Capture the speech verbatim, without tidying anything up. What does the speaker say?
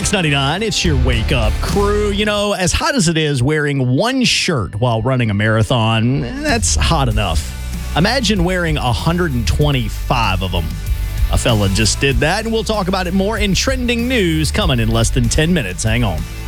X ninety-nine, it's your wake up crew. You know, as hot as it is, wearing one shirt while running a marathon, that's hot enough. Imagine wearing one hundred twenty-five of them. A fella just did that, and we'll talk about it more in trending news coming in less than ten minutes. Hang on.